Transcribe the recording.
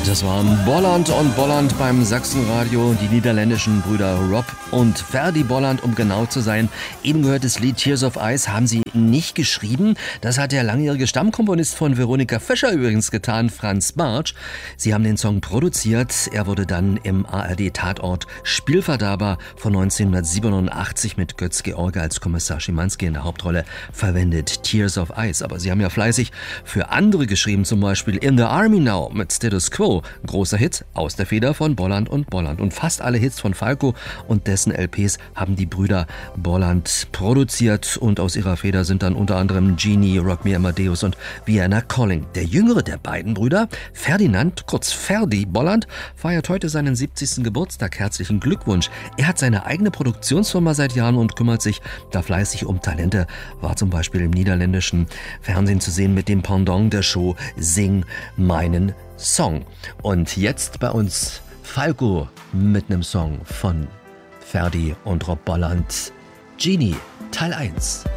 Das waren Bolland und Bolland beim Sachsenradio, die niederländischen Brüder Rob und Ferdi Bolland, um genau zu sein. Eben gehört das Lied Tears of Ice, haben sie nicht geschrieben. Das hat der langjährige Stammkomponist von Veronika Fischer übrigens getan, Franz Bartsch. Sie haben den Song produziert. Er wurde dann im ARD-Tatort Spielverderber von 1987 mit Götz George als Kommissar Schimanski in der Hauptrolle verwendet. Tears of Ice. Aber sie haben ja fleißig für andere geschrieben, zum Beispiel In the Army Now mit Status Quo. Großer Hit aus der Feder von Bolland und Bolland. Und fast alle Hits von Falco und dessen LPs haben die Brüder Bolland produziert. Und aus ihrer Feder sind dann unter anderem Genie, Rock Me Amadeus und Vienna Calling. Der jüngere der beiden Brüder, Ferdinand, kurz Ferdi Bolland, feiert heute seinen 70. Geburtstag. Herzlichen Glückwunsch. Er hat seine eigene Produktionsfirma seit Jahren und kümmert sich da fleißig um Talente. War zum Beispiel im niederländischen Fernsehen zu sehen mit dem Pendant der Show Sing meinen Song. Und jetzt bei uns Falco mit einem Song von Ferdi und Rob Bolland. Genie, Teil 1.